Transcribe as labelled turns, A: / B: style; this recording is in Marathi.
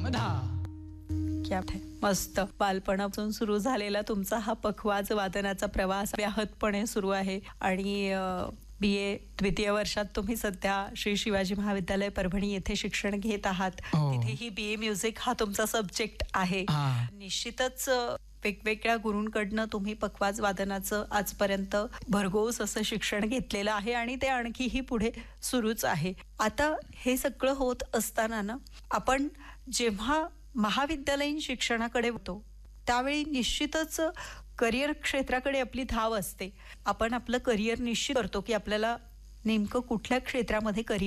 A: क्या मस्त. बालपणापासून सुरू झालेला तुमचा हा पखवाज वादनाचा प्रवास व्याहतपणे सुरू आहे आणि BA द्वितीय वर्षात तुम्ही सध्या श्री शिवाजी महाविद्यालय परभणी येथे शिक्षण घेत आहात. तिथेही BA म्युझिक हा तुमचा सब्जेक्ट आहे. निश्चितच वेगवेगळ्या गुरूंकडनं तुम्ही पखवाज वादनाचं आजपर्यंत भरघोस असं शिक्षण घेतलेलं आहे आणि ते आणखीही पुढे सुरूच आहे. आता हे सगळं होत असताना ना, आपण जेव्हा महाविद्यालयीन शिक्षणाकडे होतो त्यावेळी निश्चितच करिअर क्षेत्राकडे आपली धाव असते. आपण आपलं करिअर निश्चित करतो की आपल्याला नेमकं कुठल्या क्षेत्रामध्ये करिअर